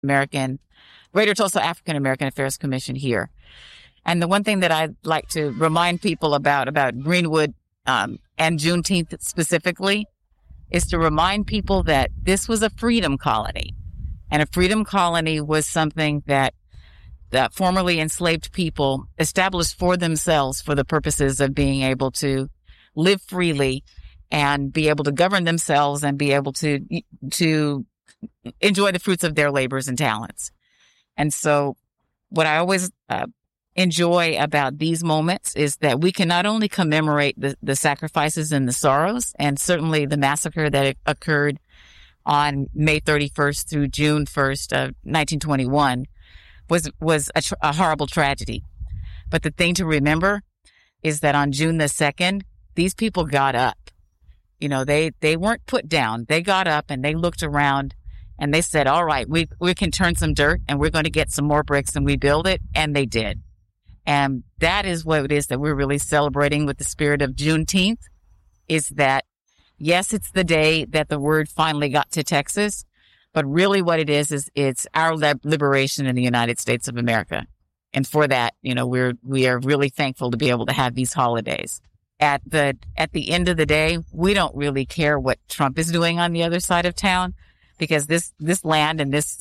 American, Greater Tulsa African American Affairs Commission here. And the one thing that I'd like to remind people about Greenwood and Juneteenth specifically is to remind people that this was a freedom colony. And a freedom colony was something that formerly enslaved people established for themselves for the purposes of being able to live freely and be able to govern themselves and be able to enjoy the fruits of their labors and talents. And so what I always enjoy about these moments is that we can not only commemorate the sacrifices and the sorrows, and certainly the massacre that occurred on May 31st through June 1st of 1921 was a horrible tragedy. But the thing to remember is that on June the 2nd, these people got up. You know, they weren't put down. They got up and they looked around and they said, all right, we can turn some dirt and we're going to get some more bricks and rebuild it. And they did. And that is what it is that we're really celebrating with the spirit of Juneteenth, is that, yes, it's the day that the word finally got to Texas, but really what it is it's our liberation in the United States of America. And for that, you know, we are really thankful to be able to have these holidays. At the end of the day, we don't really care what Trump is doing on the other side of town, because this land and this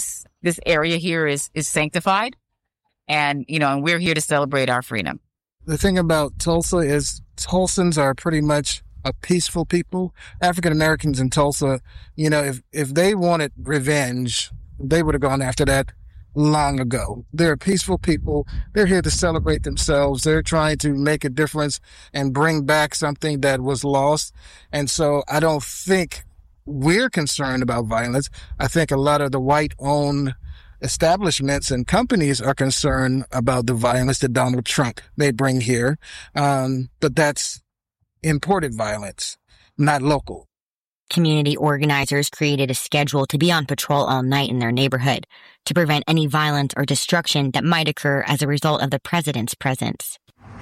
area here is sanctified. And, you know, and we're here to celebrate our freedom. The thing about Tulsa is Tulsans are pretty much a peaceful people. African Americans in Tulsa, you know, if they wanted revenge, they would have gone after that long ago. They're peaceful people. They're here to celebrate themselves. They're trying to make a difference and bring back something that was lost. And so I don't think we're concerned about violence. I think a lot of the white-owned establishments and companies are concerned about the violence that Donald Trump may bring here. But that's imported violence, not local. Community organizers created a schedule to be on patrol all night in their neighborhood to prevent any violence or destruction that might occur as a result of the president's presence.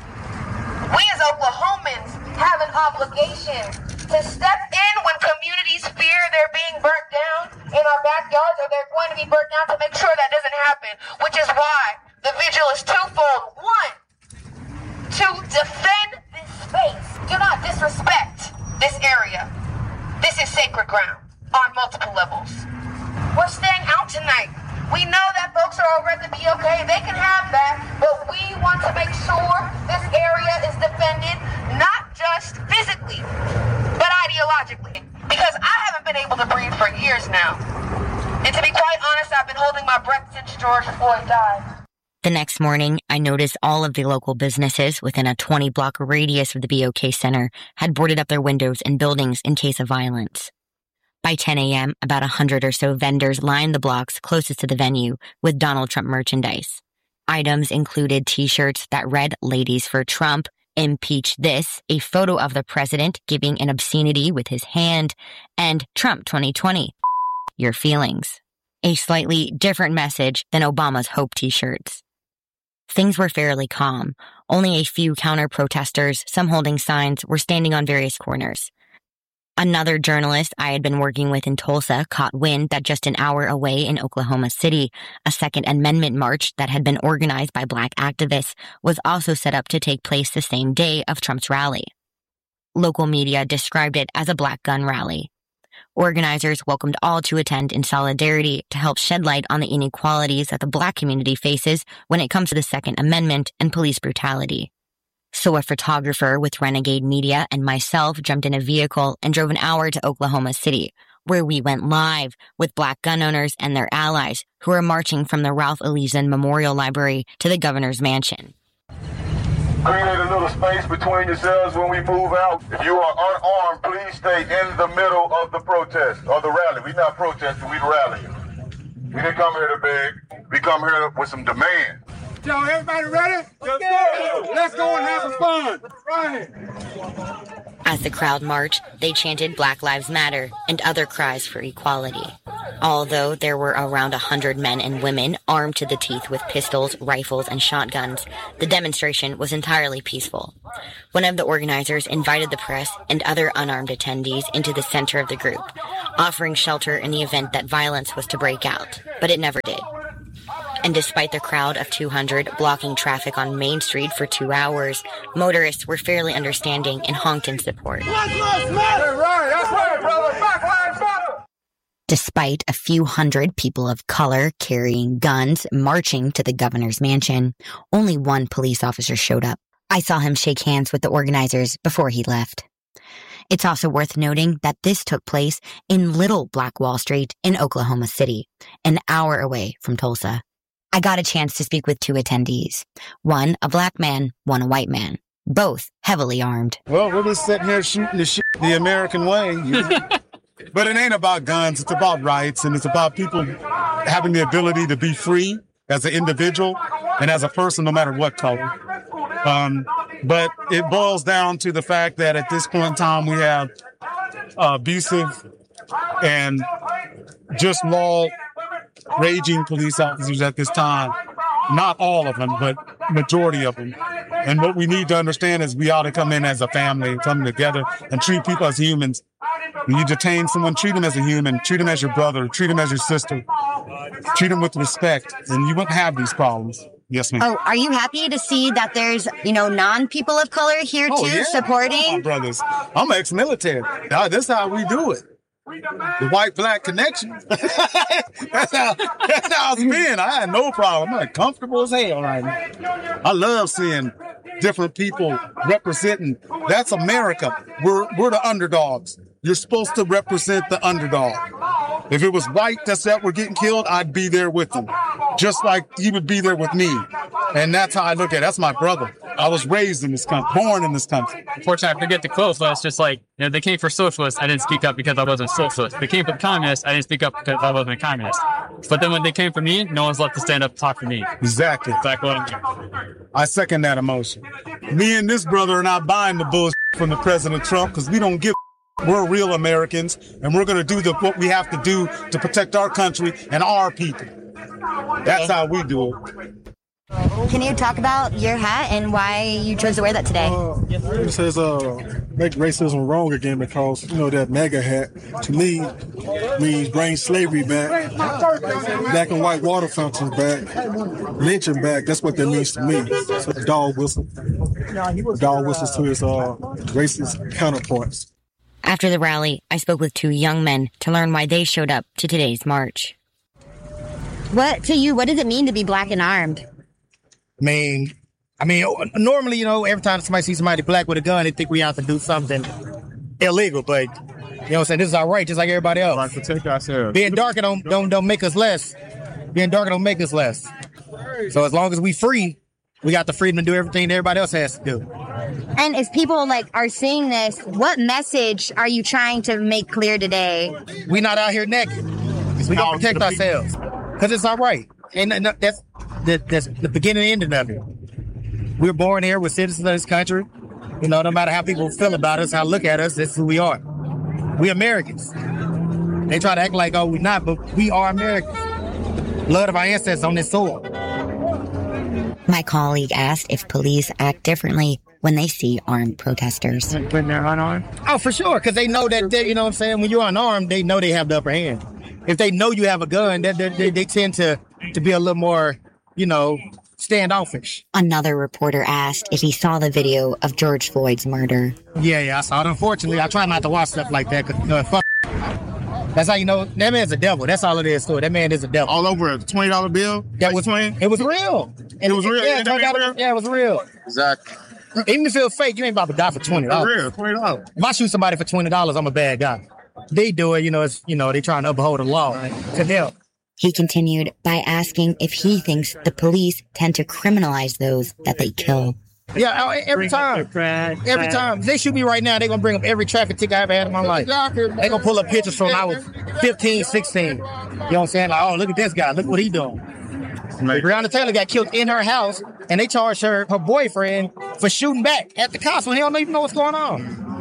We as Oklahomans have an obligation to step in when communities fear they're being burnt down in our backyards or they're going to be burnt down, to make sure that doesn't happen, which is why the vigil is twofold. One, to defend this space. Do not disrespect this area. This is sacred ground on multiple levels. We're staying out tonight. We know that folks are over at the BOK. They can have that, but we want to make sure this area is defended, not just physically, but ideologically. Because I haven't been able to breathe for years now. And to be quite honest, I've been holding my breath since George Floyd died. The next morning, I noticed all of the local businesses within a 20-block radius of the BOK Center had boarded up their windows and buildings in case of violence. By 10 a.m., about 100 or so vendors lined the blocks closest to the venue with Donald Trump merchandise. Items included T-shirts that read "Ladies for Trump," "Impeach This," a photo of the president giving an obscenity with his hand, and "Trump 2020, your feelings." A slightly different message than Obama's Hope T-shirts. Things were fairly calm. Only a few counter-protesters, some holding signs, were standing on various corners. Another journalist I had been working with in Tulsa caught wind that just an hour away in Oklahoma City, a Second Amendment march that had been organized by Black activists was also set up to take place the same day of Trump's rally. Local media described it as a black gun rally. Organizers welcomed all to attend in solidarity to help shed light on the inequalities that the Black community faces when it comes to the Second Amendment and police brutality. So a photographer with Renegade Media and myself jumped in a vehicle and drove an hour to Oklahoma City, where we went live with Black gun owners and their allies who are marching from the Ralph Ellison Memorial Library to the governor's mansion. Create a little space between yourselves when we move out. If you are unarmed, please stay in the middle of the protest or the rally. We're not protesting, we're rallying. We didn't come here to beg. We come here with some demand. Y'all, everybody ready? Let's go and have some fun. Right. As As the crowd marched, they chanted Black Lives Matter and other cries for equality. Although there were around 100 men and women armed to the teeth with pistols, rifles, and shotguns, the demonstration was entirely peaceful. One of the organizers invited the press and other unarmed attendees into the center of the group, offering shelter in the event that violence was to break out, but it never did. And despite the crowd of 200 blocking traffic on Main Street for 2 hours, motorists were fairly understanding and honked in support. Black Lives Matter! Right, that's right, brother. Black Lives Matter! Despite a few hundred people of color carrying guns marching to the governor's mansion, only one police officer showed up. I saw him shake hands with the organizers before he left. It's also worth noting that this took place in Little Black Wall Street in Oklahoma City, an hour away from Tulsa. I got a chance to speak with 2 attendees. One, a black man, one, a white man. Both heavily armed. Well, we're just sitting here shooting the shit the American way. You know? But it ain't about guns. It's about rights, and it's about people having the ability to be free as an individual and as a person, no matter what color. But it boils down to the fact that at this point in time, we have abusive and just law-raging police officers at this time. Not all of them, but majority of them. And what we need to understand is we ought to come in as a family, come together and treat people as humans. When you detain someone, treat them as a human, treat them as your brother, treat them as your sister, treat them with respect, and you won't have these problems. Yes, ma'am. Oh, are you happy to see that there's, non-people of color here too, supporting? My brothers. I'm ex-military. This is how we do it. The white-black connection. That's how it's been. I had no problem. I'm comfortable as hell right now. I love seeing different people representing. That's America. We're the underdogs. You're supposed to represent the underdog. If it was white that were getting killed, I'd be there with them. Just like he would be there with me. And that's how I look at it. That's my brother. I was raised in this country, born in this country. Unfortunately, I forget the quote, but it's just like, they came for socialists. I didn't speak up because I wasn't a socialist. They came for communists. I didn't speak up because I wasn't a communist. But then when they came for me, no one's left to stand up and talk for me. Exactly. Exactly what I'm doing. I second that emotion. Me and this brother are not buying the bullshit from the President Trump because we don't give We're real Americans, and we're going to do what we have to do to protect our country and our people. That's how we do it. Can you talk about your hat and why you chose to wear that today? It says make racism wrong again because, that MAGA hat, to me, means bring slavery back, black and white water fountains back, lynching back. That's what that means to me. So dog whistle. Dog whistles to his racist counterparts. After the rally, I spoke with 2 young men to learn why they showed up to today's march. What does it mean to be black and armed? I mean, normally, every time somebody sees somebody black with a gun, they think we have to do something illegal. But, what I'm saying, this is our right, just like everybody else. Right, protect ourselves. Being darker don't make us less. Being darker don't make us less. So as long as we free, we got the freedom to do everything that everybody else has to do. And if people are seeing this, what message are you trying to make clear today? We not out here naked. We got to protect ourselves because it's our right. And that's the beginning and ending of it. We're born here. We're citizens of this country. No matter how people feel about us, how look at us, that's who we are. We Americans. They try to act like, we're not, but we are Americans. Blood of our ancestors on this soil. My colleague asked if police act differently when they see armed protesters. When they're unarmed? Oh, for sure, because they know that, when you're unarmed, they know they have the upper hand. If they know you have a gun, they tend to be a little more, standoffish. Another reporter asked if he saw the video of George Floyd's murder. Yeah, I saw it. Unfortunately, I try not to watch stuff like that, because, fuck. That's how you know that man's a devil. That's all it is to it. That man is a devil. All over a $20 bill? That was real. It was real. It was real? Yeah, it was real. Exactly. Even if it was fake, you ain't about to die for $20. It's real, $20. If I shoot somebody for $20, I'm a bad guy. They do it, they trying to uphold the law to them. He continued by asking if he thinks the police tend to criminalize those that they kill. Yeah, every time. Every time. If they shoot me right now, they're going to bring up every traffic ticket I ever had in my life. They're going to pull up pictures from when I was 15, 16. You know what I'm saying? Like, look at this guy. Look what he doing. Breonna Taylor got killed in her house, and they charged her boyfriend for shooting back at the cops when he don't even know what's going on.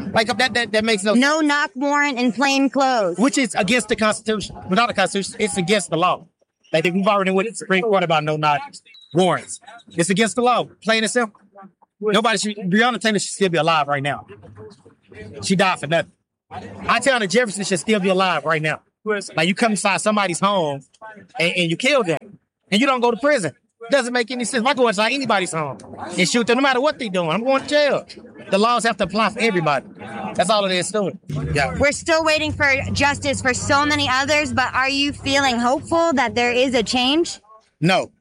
Like that makes no sense. No knock warrant in plain clothes. Which is against the Constitution. Without the Constitution, it's against the law. Like we've already went to the Supreme Court about no knock warrants. It's against the law, plain and simple. Breonna Taylor should still be alive right now. She died for nothing. Tatiana Jefferson should still be alive right now. Like you come inside somebody's home and you kill them and you don't go to prison. Doesn't make any sense. If I go inside anybody's home and shoot them, no matter what they're doing, I'm going to jail. The laws have to apply for everybody. That's all it is to it. Yeah. We're still waiting for justice for so many others, but are you feeling hopeful that there is a change? No,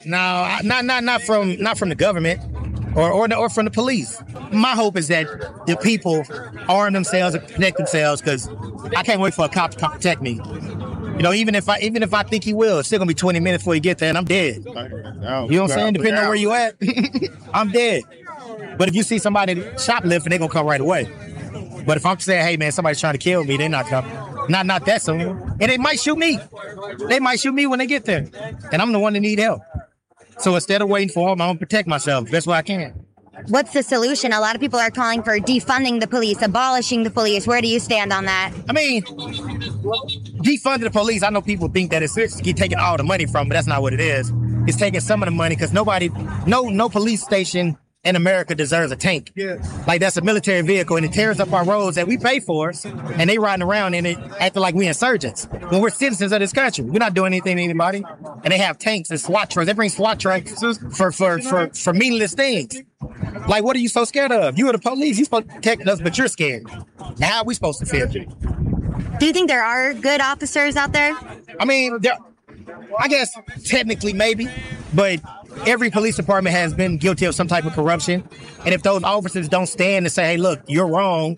not from the government or from the police. My hope is that the people arm themselves and protect themselves, because I can't wait for a cop to protect me. You know, even if I think he will, it's still gonna be 20 minutes before you get there, and I'm dead. You know what I'm saying? Depending on where you at, I'm dead. But if you see somebody shoplifting, they're gonna come right away. But if I'm saying, hey man, somebody's trying to kill me, they're not coming. Not that soon. And they might shoot me. They might shoot me when they get there. And I'm the one that need help. So instead of waiting for them, I'm gonna protect myself best way I can. What's the solution? A lot of people are calling for defunding the police, abolishing the police. Where do you stand on that? I mean, defunding the police, I know people think that it's taking all the money from, but that's not what it is. It's taking some of the money, because no police station in America deserves a tank. Yeah. Like, that's a military vehicle, and it tears up our roads that we pay for, and they riding around in it acting like we insurgents when we're citizens of this country. We're not doing anything to anybody. And they have tanks and SWAT trucks. They bring SWAT trucks for meaningless things. Like, what are you so scared of? You are the police. You're supposed to protect us, but you're scared. Now, how are we supposed to feel? Do you think there are good officers out there? I mean, I guess technically maybe, but every police department has been guilty of some type of corruption. And if those officers don't stand and say, hey, look, you're wrong,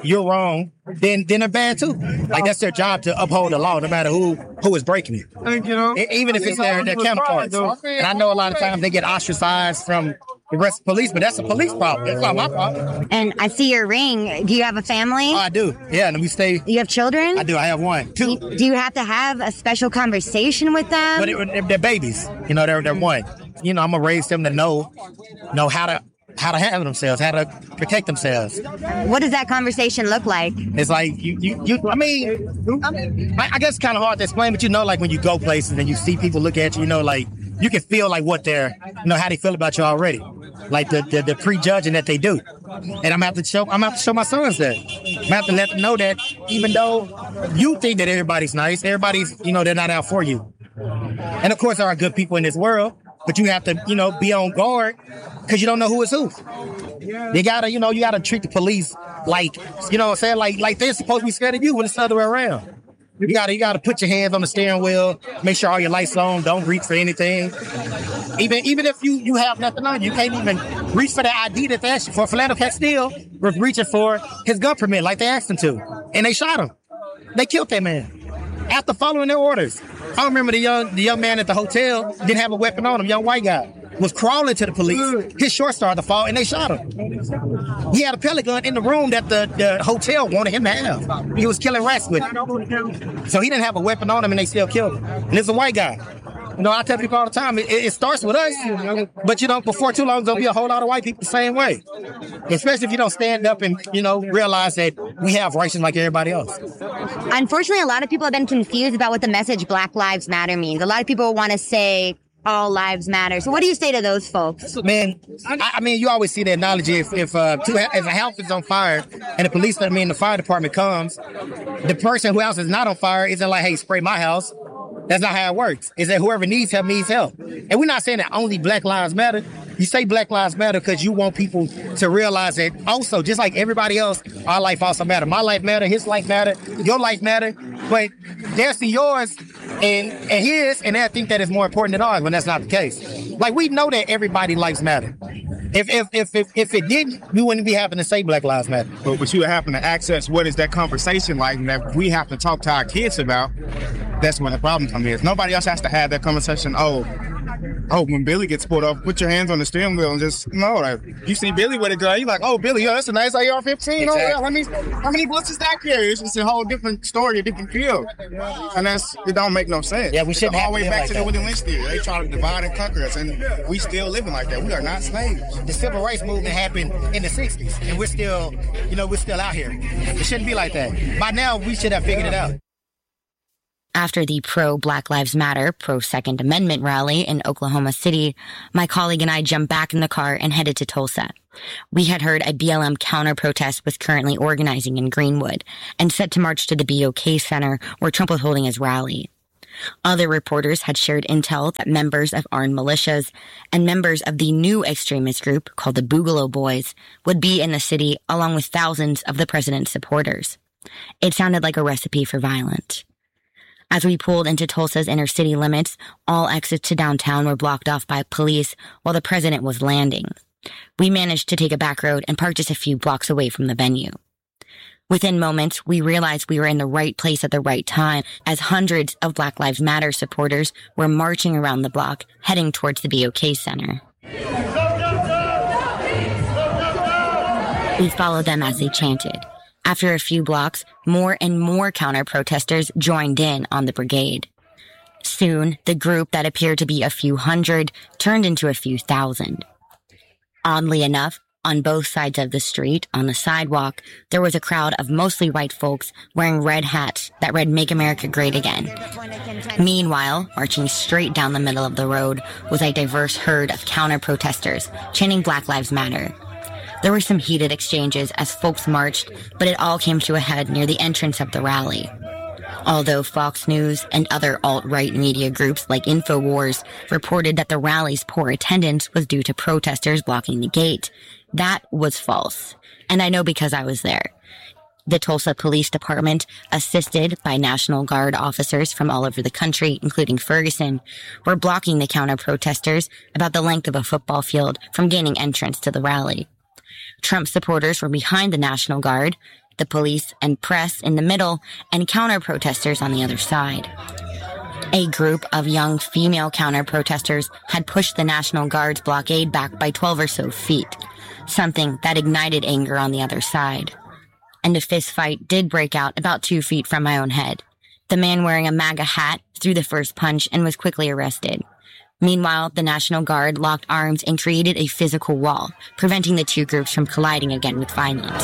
then they're bad too. Like, that's their job, to uphold the law, no matter who is breaking it. Even if it's their counterparts. And I know a lot of times they get ostracized from the rest of the police, but that's a police problem. That's not my problem. And I see your ring. Do you have a family? Oh, I do. Yeah, and we stay. You have children? I do. I have one. Two. Do you have to have a special conversation with them? But they're babies. You know, they're one. You know, I'm gonna raise them to know how to handle themselves, how to protect themselves. What does that conversation look like? It's like I guess it's kind of hard to explain, but you know, like when you go places and you see people look at you, you know, like you can feel like what they're, how they feel about you already, like the prejudging that they do. And I'm gonna have to show my sons that. I'm gonna have to let them know that even though you think that everybody's nice, everybody's, they're not out for you. And of course, there are good people in this world, but you have to, be on guard, because you don't know who is who. You gotta treat the police like, like they're supposed to be scared of you when it's the other way around. You gotta put your hands on the steering wheel, make sure all your lights on, don't reach for anything. Even if you have nothing on you, can't even reach for the ID that they asked you for. Philando Castile was reaching for his gun permit like they asked him to, and they shot him. They killed that man after following their orders. I remember the young man at the hotel didn't have a weapon on him, young white guy, was crawling to the police. His short started to fall, and they shot him. He had a pellet gun in the room that the hotel wanted him to have. He was killing rats with it. So he didn't have a weapon on him, and they still killed him. And it's a white guy. I tell people all the time, it starts with us, but before too long, there'll be a whole lot of white people the same way. Especially if you don't stand up and, realize that we have rights like everybody else. Unfortunately, a lot of people have been confused about what the message Black Lives Matter means. A lot of people want to say all lives matter. So what do you say to those folks? Man, I mean, you always see the analogy if a house is on fire and the fire department comes, the person whose house is not on fire isn't like, hey, spray my house. That's not how it works. It's that whoever needs help needs help. And we're not saying that only Black Lives Matter. You say Black Lives Matter because you want people to realize that also, just like everybody else, our life also matter. My life matter, his life matter, your life matter. But they'll see yours and his, and they'll think that it's more important than ours when that's not the case. Like, we know that everybody's lives matter. If it didn't, we wouldn't be having to say Black Lives Matter. But you happen to access what is that conversation like that we have to talk to our kids about. That's when the problem comes in. Nobody else has to have that conversation. Oh, oh, when Billy gets pulled off, put your hands on the steering wheel and just, like, you see Billy with a gun, you're like, oh, Billy, that's a nice AR-15. Exactly. How many bullets does that carry? It's just a whole different story, a different feel. And it don't make no sense. Yeah, we shouldn't have all the way back like to the Willie Lynch theory. They try to divide and conquer us, and we still living like that. We are not slaves. The civil rights movement happened in the 60s, and we're still out here. It shouldn't be like that. By now, we should have figured it out. After the pro-Black Lives Matter, pro-Second Amendment rally in Oklahoma City, my colleague and I jumped back in the car and headed to Tulsa. We had heard a BLM counter-protest was currently organizing in Greenwood and set to march to the BOK Center where Trump was holding his rally. Other reporters had shared intel that members of armed militias and members of the new extremist group called the Boogaloo Boys would be in the city along with thousands of the president's supporters. It sounded like a recipe for violence. As we pulled into Tulsa's inner city limits, all exits to downtown were blocked off by police while the president was landing. We managed to take a back road and park just a few blocks away from the venue. Within moments, we realized we were in the right place at the right time as hundreds of Black Lives Matter supporters were marching around the block, heading towards the BOK Center. We followed them as they chanted. After a few blocks, more and more counter-protesters joined in on the brigade. Soon, the group that appeared to be a few hundred turned into a few thousand. Oddly enough, on both sides of the street, on the sidewalk, there was a crowd of mostly white folks wearing red hats that read "Make America Great Again." Meanwhile, marching straight down the middle of the road was a diverse herd of counter-protesters chanting "Black Lives Matter." There were some heated exchanges as folks marched, but it all came to a head near the entrance of the rally. Although Fox News and other alt-right media groups like InfoWars reported that the rally's poor attendance was due to protesters blocking the gate, that was false. And I know because I was there. The Tulsa Police Department, assisted by National Guard officers from all over the country, including Ferguson, were blocking the counter-protesters about the length of a football field from gaining entrance to the rally. Trump supporters were behind the National Guard, the police and press in the middle, and counter-protesters on the other side. A group of young female counter-protesters had pushed the National Guard's blockade back by 12 or so feet, something that ignited anger on the other side. And a fist fight did break out about 2 feet from my own head. The man wearing a MAGA hat threw the first punch and was quickly arrested. Meanwhile, the National Guard locked arms and created a physical wall, preventing the two groups from colliding again with violence.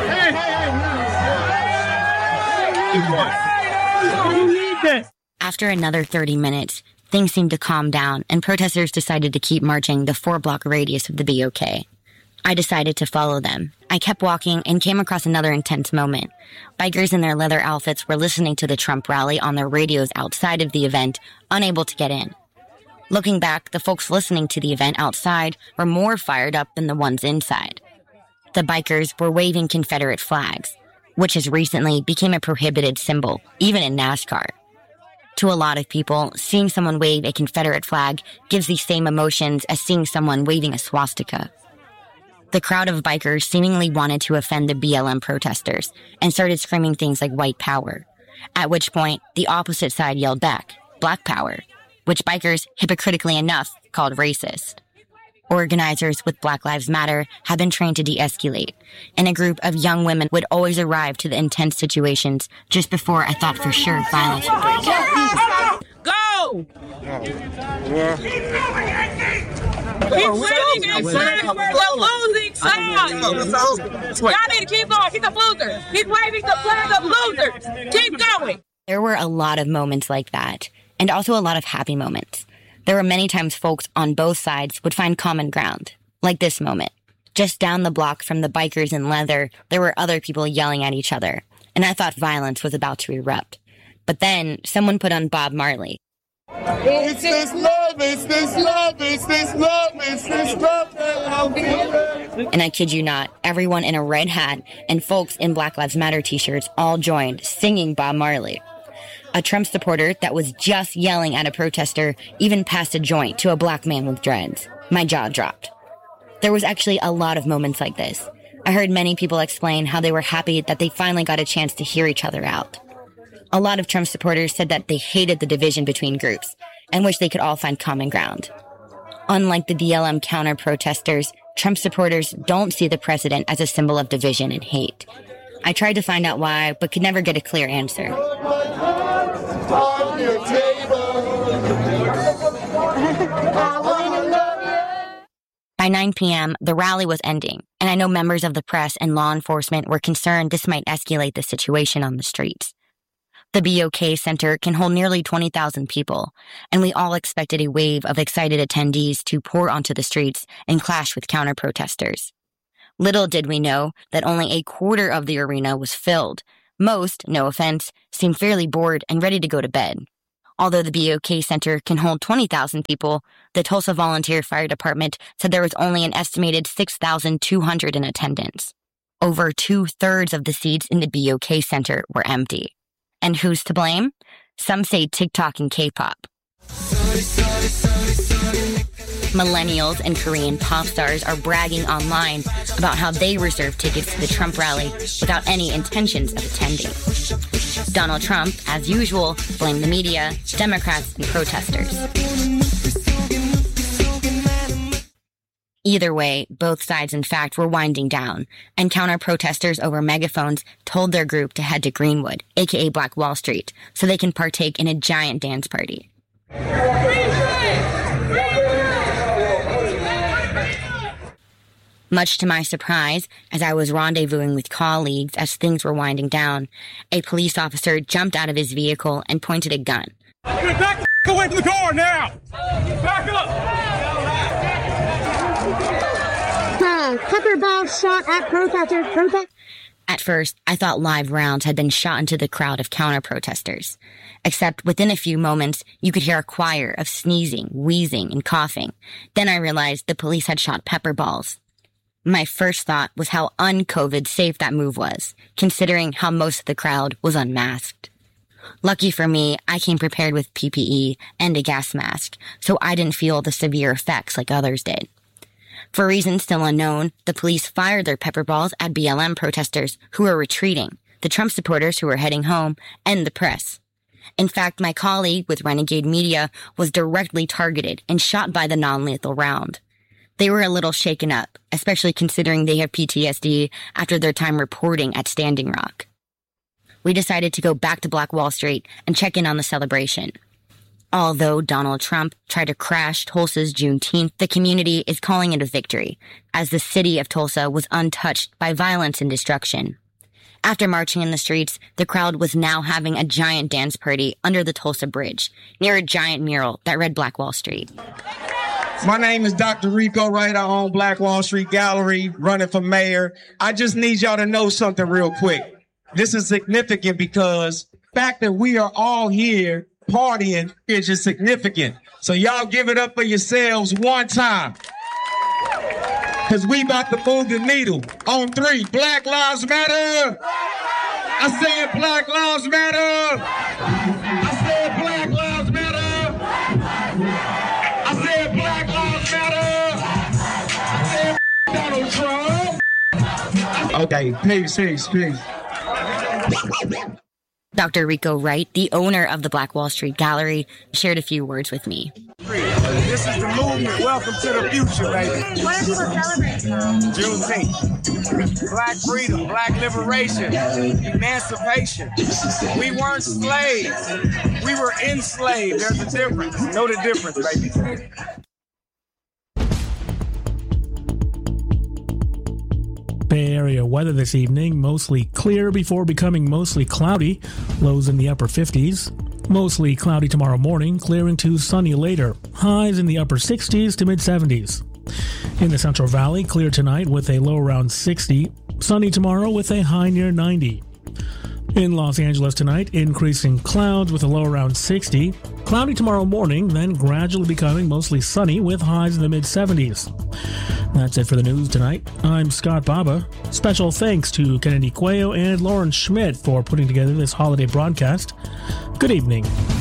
After another 30 minutes, things seemed to calm down, and protesters decided to keep marching the 4-block radius of the BOK. I decided to follow them. I kept walking and came across another intense moment. Bikers in their leather outfits were listening to the Trump rally on their radios outside of the event, unable to get in. Looking back, the folks listening to the event outside were more fired up than the ones inside. The bikers were waving Confederate flags, which has recently become a prohibited symbol, even in NASCAR. To a lot of people, seeing someone wave a Confederate flag gives the same emotions as seeing someone waving a swastika. The crowd of bikers seemingly wanted to offend the BLM protesters and started screaming things like white power, at which point the opposite side yelled back, black power, which bikers, hypocritically enough, called racist. Organizers with Black Lives Matter have been trained to de-escalate, and a group of young women would always arrive to the intense situations just before I thought for sure violence would break out. Go! Keep winning and the losing side. Y'all need to keep going. He's a loser. He's waving the flag of losers. Keep going. There were a lot of moments like that, and also a lot of happy moments. There were many times folks on both sides would find common ground, like this moment. Just down the block from the bikers in leather, there were other people yelling at each other, and I thought violence was about to erupt. But then someone put on Bob Marley. It's this love, it's this love, it's this love, it's this love that I'll give. And I kid you not, everyone in a red hat and folks in Black Lives Matter t-shirts all joined, singing Bob Marley. A Trump supporter that was just yelling at a protester even passed a joint to a black man with dreads. My jaw dropped. There was actually a lot of moments like this. I heard many people explain how they were happy that they finally got a chance to hear each other out. A lot of Trump supporters said that they hated the division between groups and wished they could all find common ground. Unlike the BLM counter-protesters, Trump supporters don't see the president as a symbol of division and hate. I tried to find out why, but could never get a clear answer. By 9 p.m., the rally was ending, and I know members of the press and law enforcement were concerned this might escalate the situation on the streets. The BOK Center can hold nearly 20,000 people, and we all expected a wave of excited attendees to pour onto the streets and clash with counter-protesters. Little did we know that only a quarter of the arena was filled. Most, no offense, seemed fairly bored and ready to go to bed. Although the BOK Center can hold 20,000 people, the Tulsa Volunteer Fire Department said there was only an estimated 6,200 in attendance. Over 2/3 of the seats in the BOK Center were empty. And who's to blame? Some say TikTok and K-pop. Millennials and Korean pop stars are bragging online about how they reserved tickets to the Trump rally without any intentions of attending. Donald Trump, as usual, blamed the media, Democrats, and protesters. Either way, both sides, in fact, were winding down, and counter-protesters over megaphones told their group to head to Greenwood, aka Black Wall Street, so they can partake in a giant dance party. Much to my surprise, as I was rendezvousing with colleagues as things were winding down, a police officer jumped out of his vehicle and pointed a gun. Get back the away from the car now! Back up! Pepper ball shot at protesters. At first, I thought live rounds had been shot into the crowd of counter-protesters. Except within a few moments, you could hear a choir of sneezing, wheezing, and coughing. Then I realized the police had shot pepper balls. My first thought was how un-COVID safe that move was, considering how most of the crowd was unmasked. Lucky for me, I came prepared with PPE and a gas mask, so I didn't feel the severe effects like others did. For reasons still unknown, the police fired their pepper balls at BLM protesters who were retreating, the Trump supporters who were heading home, and the press. In fact, my colleague with Renegade Media was directly targeted and shot by the non-lethal round. They were a little shaken up, especially considering they have PTSD after their time reporting at Standing Rock. We decided to go back to Black Wall Street and check in on the celebration. Although Donald Trump tried to crash Tulsa's Juneteenth, the community is calling it a victory, as the city of Tulsa was untouched by violence and destruction. After marching in the streets, the crowd was now having a giant dance party under the Tulsa Bridge, near a giant mural that read Black Wall Street. My name is Dr. Rico Wright. I own Black Wall Street Gallery, running for mayor. I just need y'all to know something real quick. This is significant because the fact that we are all here partying is just significant. So y'all give it up for yourselves one time. Because we about to move the needle. On 3, Black Lives Matter. I said Black Lives Matter. I said Black Lives Matter. I said Black Lives Matter. I said Donald Trump. Okay, peace. Dr. Rico Wright, the owner of the Black Wall Street Gallery, shared a few words with me. This is the movement. Welcome to the future, baby. What are people celebrating? Juneteenth. Black freedom, black liberation, emancipation. We weren't slaves. We were enslaved. There's a difference. Know the difference, baby. Bay Area weather this evening, mostly clear before becoming mostly cloudy, lows in the upper 50s. Mostly cloudy tomorrow morning, clearing to sunny later, highs in the upper 60s to mid-70s. In the Central Valley, clear tonight with a low around 60, sunny tomorrow with a high near 90. In Los Angeles tonight, increasing clouds with a low around 60, cloudy tomorrow morning, then gradually becoming mostly sunny with highs in the mid-70s. That's it for the news tonight. I'm Scott Baba. Special thanks to Kennedy Cuello and Lauren Schmidt for putting together this holiday broadcast. Good evening.